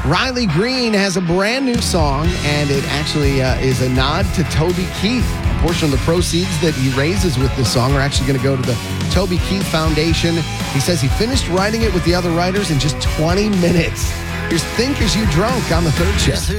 Riley Green has a brand new song, and it actually is a nod to Toby Keith. A portion of the proceeds that he raises with this song are actually going to go to the Toby Keith Foundation. He says he finished writing it with the other writers in just 20 minutes. Here's Think As You Drunk on the Third Shift.